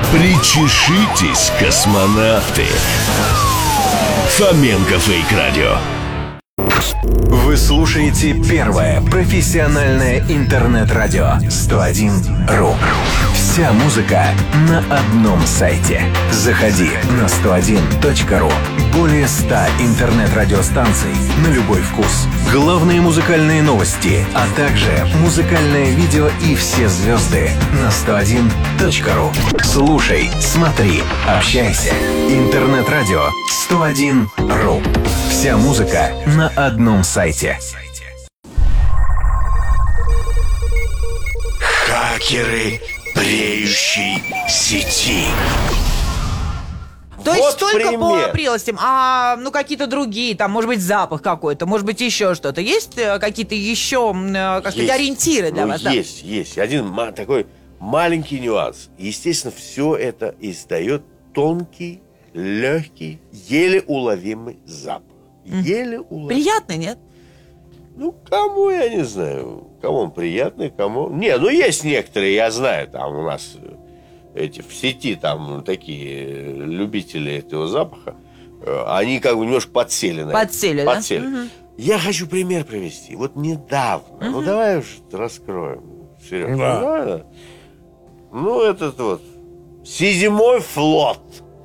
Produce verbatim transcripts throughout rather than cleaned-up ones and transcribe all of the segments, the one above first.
Причешитесь, космонавты. Фоменко Фейк Радио. Вы слушаете первое профессиональное интернет-радио сто один ру. Вся музыка на одном сайте. Заходи на сто один точка ру. Более ста интернет-радиостанций на любой вкус. Главные музыкальные новости, а также музыкальное видео и все звезды на сто один точка ру. Слушай, смотри, общайся. Интернет-радио сто один ру. Вся музыка на одном сайте. Хакеры бреющей сети. То есть Вот только пример. по прелестям, а ну какие-то другие, там, может быть, запах какой-то, может быть, еще что-то. Есть э, какие-то еще, э, как сказать, Есть. ориентиры для Ну, вас? Да? Есть, есть. Один ма- такой маленький нюанс. Естественно, все это издает тонкий, легкий, еле уловимый запах. Еле уловимый. Приятно, нет? Ну, кому, я не знаю. Кому он приятный, кому... Не, ну, есть некоторые, я знаю, там у нас эти в сети, там такие любители этого запаха, э, они как бы немножко подсели на это. Подсели, да? Подсели. Мгм. Я хочу пример привести. Вот недавно, ну, давай уж раскроем, Серега. Да. Ну, давай, да. Ну, этот вот седьмой флот.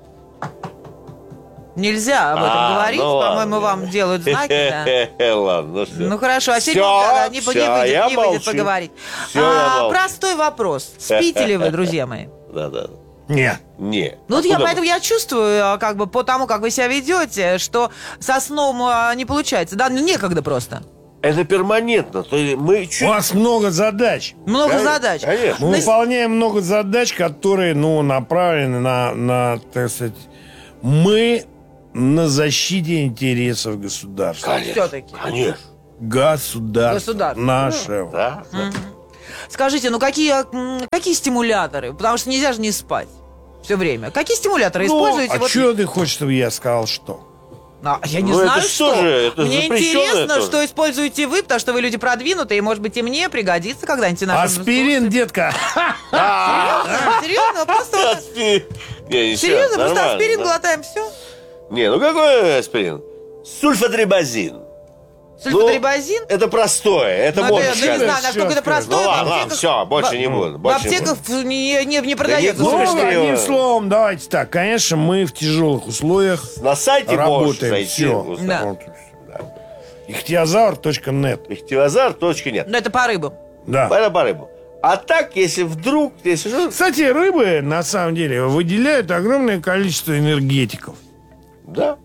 Нельзя об этом А, говорить, ну по-моему, ладно. вам делают знаки, да. Ладно, ну что. Ну хорошо, а Всё, сегодня не, не всё, выйдет, я не выйдет молчу. поговорить. Всё, я А, молчу. простой вопрос. Спите ли вы, друзья мои? Да, да. Нет. Не. Ну вот я Откуда поэтому я чувствую, а, как бы по тому, как вы себя ведете, что со сном а, не получается. Да, ну некогда просто. Это перманентно. То есть мы чуть... У вас много задач. Много Конечно, задач. конечно. Мы Ну, выполняем много задач, которые, ну, направлены на, на, так сказать, мы на защите интересов государства. Конечно. Всё-таки. Конечно. Государство. Государство. Наше. Да, да. Скажите, ну какие, м, какие стимуляторы? Потому что нельзя же не спать все время. Какие стимуляторы Ну, используете? а Вот- что ты хочешь, чтобы я сказал, что? А, я не Ну, это знаю, что что. же, это Мне запрещенное интересно, тоже. что используете вы, потому что вы люди продвинутые, и, может быть, и мне пригодится когда-нибудь. и нашим Аспирин, слушателям. детка. Серьезно? Серьезно? Просто вот- Аспирин. Не, ничего, Серьезно? Просто нормально, аспирин да. глотаем, все? Не, ну какой аспирин? Сульфатрибазин. Сульфатрибазин? Ну, это простое, это Ну, можно это, ну, не сказать. знаю, насколько это Всё, простое. Ну в ладно, ладно, аптеках- все, больше в- не буду. В больше не аптеках буду. не, не, не продается. не Ну, слушайте его. одним словом, давайте так. Конечно, мы в тяжелых условиях На сайте можешь работаем. зайти. Все. Да. ихтиозавр точка нет. Ихтиозавр, точки нет. Ну, это по рыбам. Да. Это по рыбу. А так, если вдруг, если что, Кстати, рыбы, на самом деле, выделяют огромное количество энергетиков. да.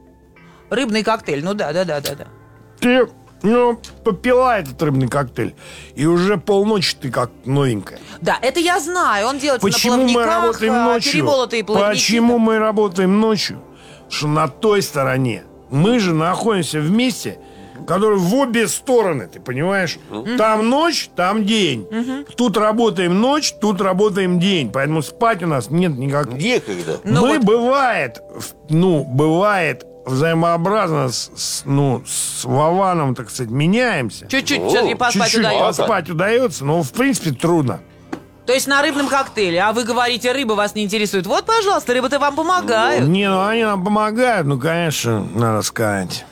Рыбный коктейль. Ну да, да, да, да, да. Ты, ну, попила этот рыбный коктейль, и уже полночи ты как новенькая. Да, это я знаю. Он делается Почему на мы плавниках, работаем а, ночью? перемолотые плавники. Почему мы работаем ночью? Что на той стороне мы же находимся в месте, который в обе стороны, ты понимаешь? Там ночь, там день. Тут работаем ночь, тут работаем день. Поэтому спать у нас нет никак. Некогда. Ну мы вот- бывает, в- ну, бывает взаимообразно с, с, ну, с Вованом, так сказать, меняемся. Чуть-чуть О, все-таки поспать Чуть-чуть удается. поспать удается, но в принципе трудно. То есть на рыбном коктейле. А вы говорите, рыба вас не интересует. Вот, пожалуйста, рыбы-то вам помогают. Не, ну они нам помогают, ну, конечно, надо сказать.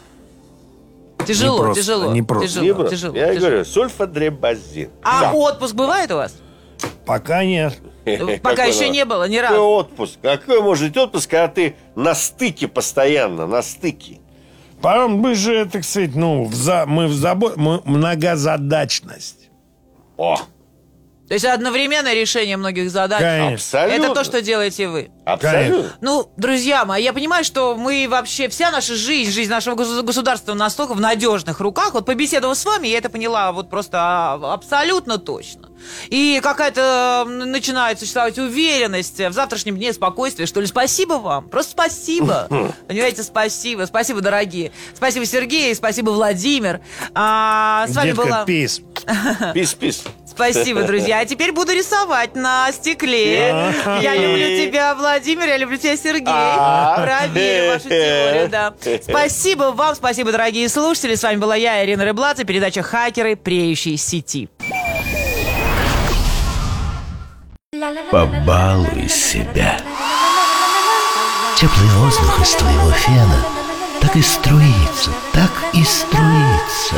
Тяжело, не просто, тяжело. не просто. Тяжело, Либо, тяжело, я и тяжело. говорю, сульфадребазин. А Да. отпуск бывает у вас? Пока нет. Пока Какой еще надо? не было, ни Какой разу. отпуск? Какой может быть отпуск, когда ты на стыке постоянно, на стыке? Потом мы же, так сказать, ну, в за, мы в забо... мы многозадачность. О, То есть одновременное решение многих задач. Конечно. абсолютно. Это то, что делаете вы. Абсолютно. Ну, друзья мои, я понимаю, что мы вообще, вся наша жизнь, жизнь нашего госу- государства настолько в надежных руках. Вот побеседовав с вами, я это поняла вот просто а, абсолютно точно. И какая-то м, начинает существовать уверенность в завтрашнем дне, спокойствие, что ли. Спасибо вам. Просто спасибо. Понимаете, спасибо. Спасибо, дорогие. Спасибо, Сергей. Спасибо, Владимир. А, с вами Детка, была... пис. Пис-пис. Спасибо, друзья. А теперь буду рисовать на стекле. Я люблю тебя, Владимир, я люблю тебя, Сергей. Проверю вашу теорию, да. Спасибо вам, спасибо, дорогие слушатели. С вами была я, Ирина Рыбладзе, передача «Хакеры, преющие сети». Побалуй себя. Теплый воздух из твоего фена так и струится, так и струится.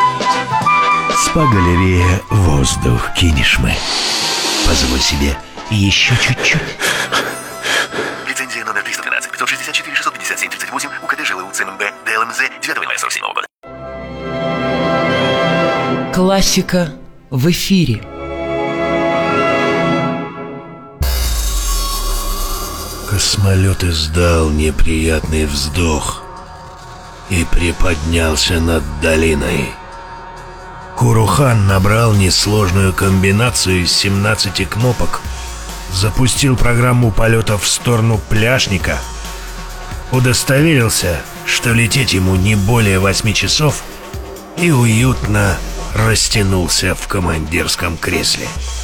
Спа-галерея «Воздух Кинешмы». Позволь себе еще чуть-чуть. Лицензия номер триста тринадцать пятьсот шестьдесят четыре шестьсот пятьдесят семь тридцать восемь УКТ ЖЛУ ЦМБ ДЛМЗ девятого января сорок седьмого года. Классика в эфире. Космолет издал неприятный вздох и приподнялся над долиной. Курухан набрал несложную комбинацию из семнадцати кнопок, запустил программу полета в сторону Пляшника, удостоверился, что лететь ему не более восьми часов, и уютно растянулся в командирском кресле.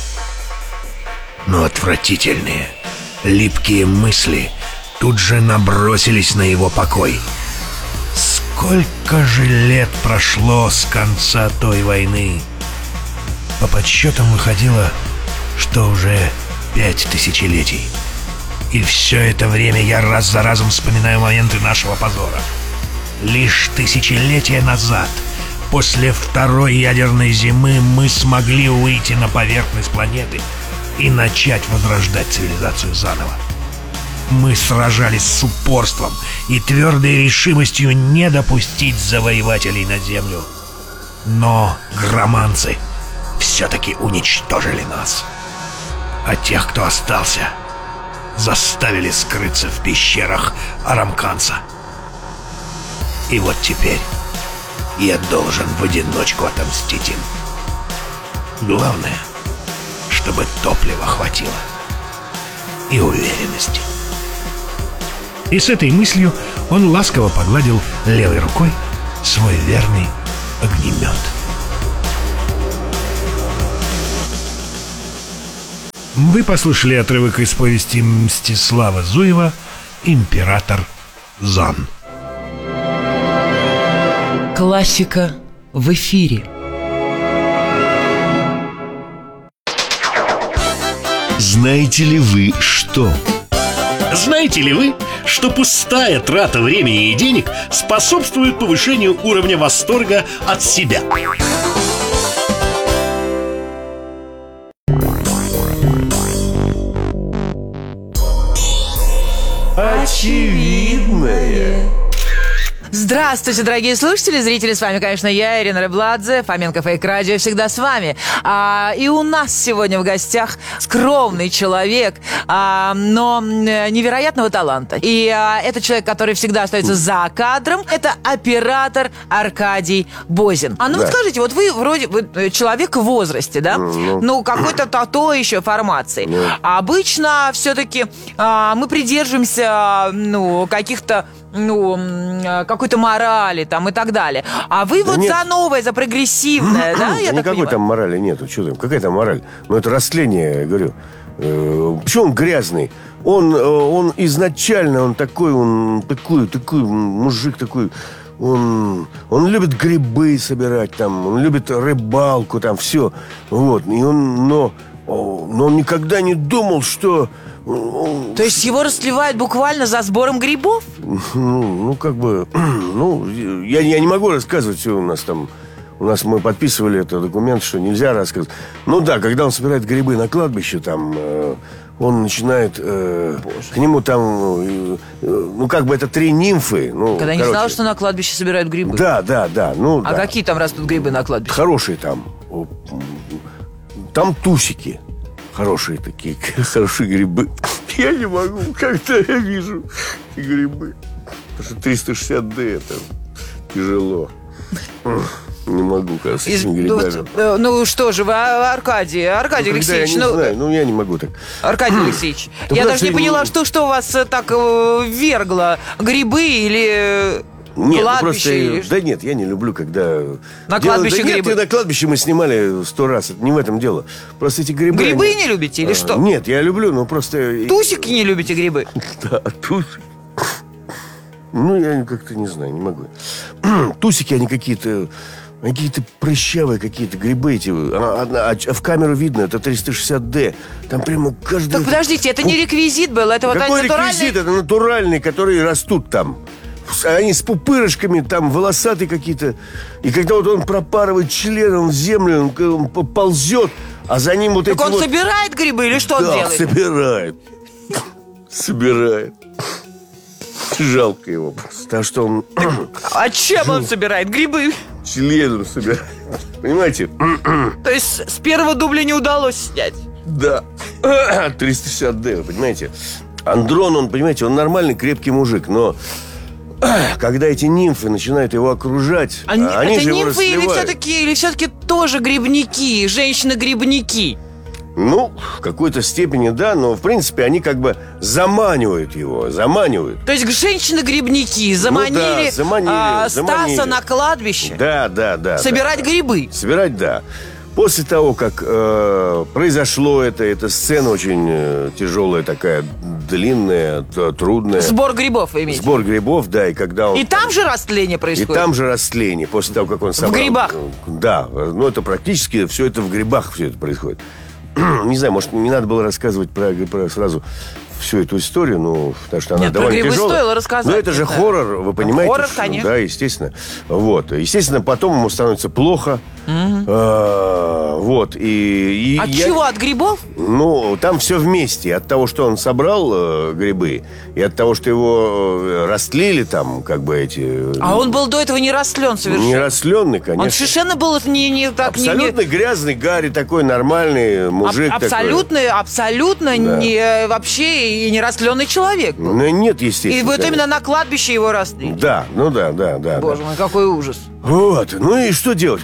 Но отвратительные, липкие мысли тут же набросились на его покой. Сколько же лет прошло с конца той войны? По подсчетам выходило, что уже пять тысячелетий. И все это время я раз за разом вспоминаю моменты нашего позора. Лишь тысячелетия назад, после второй ядерной зимы, мы смогли выйти на поверхность планеты и начать возрождать цивилизацию заново. Мы сражались с упорством и твердой решимостью не допустить завоевателей на Землю. Но громанцы все-таки уничтожили нас. А тех, кто остался, заставили скрыться в пещерах Арамканца. И вот теперь я должен в одиночку отомстить им. Главное, чтобы топлива хватило и уверенности. И с этой мыслью он ласково погладил левой рукой свой верный огнемет. Вы послушали отрывок из повести Мстислава Зуева «Император Зан». Классика в эфире. Знаете ли вы что? Знаете ли вы, что пустая трата времени и денег способствует повышению уровня восторга от себя? Очевидное. Здравствуйте, дорогие слушатели, зрители, с вами, конечно, я, Ирина Рыбладзе, Фоменко Фейк Радио, всегда с вами. А, и у нас сегодня в гостях скромный человек, а, но невероятного таланта. И а, это человек, который всегда остается за кадром, это оператор Аркадий Бозин. А ну Да. вот скажите, вот вы вроде вы человек в возрасте, да? Ну. Ну, какой-то то, то еще формации. Ну. А обычно все-таки а, мы придерживаемся, ну, каких-то, ну, м, какой-то морали там и так далее. А вы Да вот нет. за новое, за прогрессивное, да, я так Никакой понимаю? там морали нету. Что там? Какая там мораль? Ну, это растление, я говорю. Э, Почему он грязный? Он, э, он изначально, он такой, он такой, такой мужик такой. Он, он любит грибы собирать там, он любит рыбалку там, все. Вот. И он, но, о, но он никогда не думал, что... э, То есть его расливают буквально за сбором грибов? Ну, ну, как бы, ну, я, я не могу рассказывать, все у нас там, у нас мы подписывали этот документ, что нельзя рассказывать. Ну да, когда он собирает грибы на кладбище, там, э, он начинает, э, к нему там, э, э, ну, как бы это три нимфы. Ну, Когда не короче. знала, что на кладбище собирают грибы. Да, да, да, ну, А да. какие там растут грибы на кладбище? Хорошие там. О, Там тусики. Хорошие такие, хорошие грибы. Я не могу, когда я вижу эти грибы. Потому что триста шестьдесят дэ это тяжело. Не могу, кажется, с Из- этими ну, грибами. вот, э, ну что же вы, а, Аркадий, Аркадий Ну, когда я Алексеевич, не ну, знаю, ну я не могу так. Аркадий Алексеевич, Да я потому даже что не я поняла, не- что, что вас э, так э, ввергло, грибы или э, Нет, ну кладбище? просто, или что? да нет, я не люблю, когда... На Дело- кладбище да нет, грибы. и на кладбище мы снимали сто раз, это не в этом дело. Просто эти грибы... Грибы они- не любите или А, что? Нет, я люблю, но просто... Тусики не любите грибы? Да, тусики. Ну, я как-то не знаю, не могу. Тусики, они какие-то... Какие-то прыщавые какие-то грибы эти. А, а, а в камеру видно, это триста шестьдесят дэ. Там прямо каждый... Так подождите, это не реквизит был, это вот Какой натуральный... реквизит? Это натуральные, которые растут там. Они с пупырышками, там волосатые какие-то. И когда вот он пропарывает членом в землю, он, он ползет, а за ним вот так эти он вот... собирает грибы или что да, он делает? собирает. Собирает. Жалко его просто. Так что он... А чем он собирает? Грибы? Членом собирает. Понимаете? То есть с первого дубля не удалось снять? Да. триста шестьдесят дэ, вы понимаете? Андрон, он, понимаете, он нормальный, крепкий мужик, но... Когда эти нимфы начинают его окружать, они, они это же его нимфы или расслевают. все-таки, или все-таки тоже грибники, женщины-грибники? Ну, в какой-то степени да, но в принципе они как бы заманивают его, заманивают. То есть женщины-грибники заманили, ну, да, заманили, а, заманили. Стаса на кладбище Да, да, да. собирать да, грибы. Собирать, да. После того, как э, произошло это, эта сцена очень э, тяжелая такая, длинная, т- трудная. Сбор грибов, вы имеете? Сбор грибов, да, и когда он... И там же растление И происходит? там же растление, после того, как он собрал... В грибах? Да, ну это практически все это в грибах все это происходит. Не знаю, может, не надо было рассказывать про, про сразу всю эту историю, ну, потому что она Нет, про довольно грибы тяжелая. стоило рассказать. Но это же Да. хоррор, вы понимаете? Хоррор, что- конечно. Да, естественно. Вот. Естественно, потом ему становится плохо. А, вот. И, и От я- чего? От грибов? Ну, там все вместе. От того, что он собрал э, грибы, и от того, что его э, растлили там, как бы эти... э, А он был до этого не растлен совершенно. Не растленный, конечно. Он совершенно был не, не так... не- не- Абсолютно грязный Гарри, такой нормальный мужик. аб- такой. абсолютно, абсолютно Да. не, вообще и не растленный человек. был. Ну, нет, естественно. И вот конечно. именно на кладбище его растлили. Да, ну да, да, да. Боже да. мой, какой ужас. Вот, ну и что делать?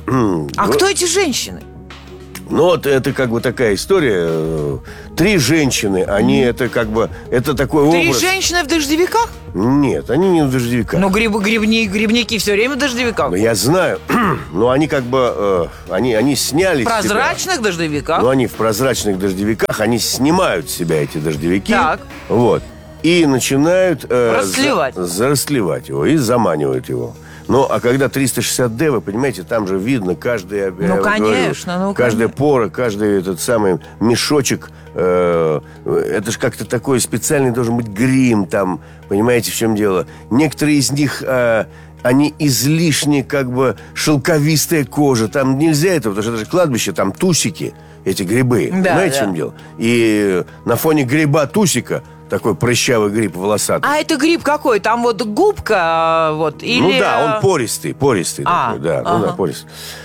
А кто эти женщины? Ну вот это как бы такая история. э, Три женщины, они это как бы, это такой Три образ. женщины в дождевиках? Нет, они не в дождевиках. Ну, гриб, грибни, грибники все время в дождевиках. Ну, я знаю, но они как бы, э, они, они сняли В с себя- прозрачных дождевиках. Ну, они в прозрачных дождевиках, они снимают с себя эти дождевики. Так. Вот. И начинают... э, Растлевать. за- зарастлевать его и заманивают его. Ну, а когда триста шестьдесят дэ, вы понимаете, там же видно каждый... я Ну, вам конечно, говорю, ну, каждая конечно. пора, каждый этот самый мешочек. э, это же как-то такой специальный должен быть грим там. Понимаете, в чем дело? Некоторые из них... э, они излишне, как бы, шелковистая кожа. Там нельзя этого, потому что это же кладбище, там тусики, эти грибы. Да, Понимаете, да. в чем дело? И на фоне гриба тусика, такой прыщавый гриб волосатый. А это гриб какой? Там вот губка, а, вот, или... Ну да, он пористый, пористый А, такой, да, ну ага. да, пористый.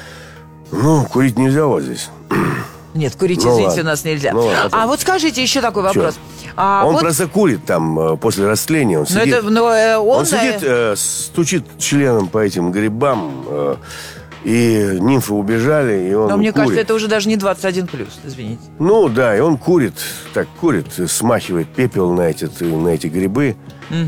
Ну, курить нельзя вот здесь. Нет, курить, Ну извините, ладно. у нас нельзя. Ну ладно. А вот скажите еще такой вопрос. А он вот, просто курит там э, после растления. Он ну, сидит, это, ну, э, он, он сидит, э, э, стучит членом по этим грибам, э, и нимфы убежали, и он но мне курит. кажется, это уже даже не двадцать один плюс, извините. Ну да, и он курит, так курит, смахивает пепел на эти, на эти грибы.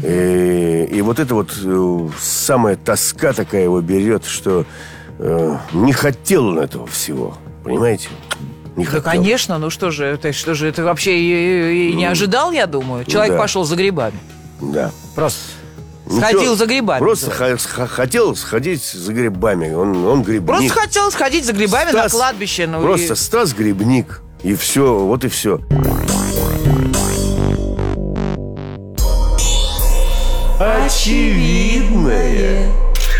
И, и вот это вот э, самая тоска такая его берет, что э, не хотел он этого всего, понимаете? Не Да, хотел. конечно, ну что же, это что же, это вообще и, и не ожидал, я думаю. Человек да. пошел за грибами. Да. Просто Ничего, сходил за грибами. Просто х- х- хотел сходить за грибами. Он, он грибник. Просто хотел сходить за грибами на Стас- кладбище. Ну, Просто и- Стас грибник. И все, вот и все. Очевидное.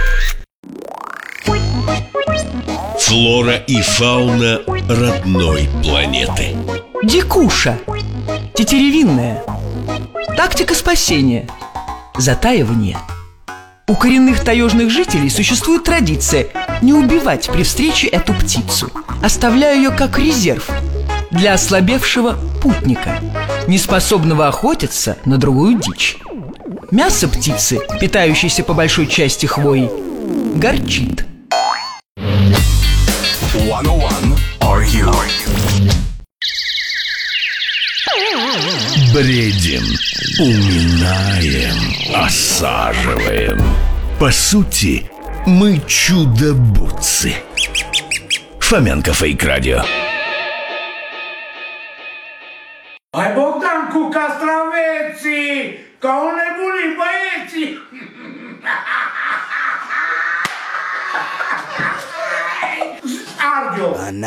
Флора и фауна родной планеты. Дикуша. Тетеревинная. Тактика спасения. Затаивание. У коренных таежных жителей существует традиция не убивать при встрече эту птицу, оставляя ее как резерв для ослабевшего путника, неспособного охотиться на другую дичь. Мясо птицы, питающейся по большой части хвоей, горчит. Бредим, уминаем, осаживаем. По сути, мы чудо-бутсы. Фоменко Фейк Радио. Ai Bogdanku Castraveți, ca un nebunii băieții! Ангел.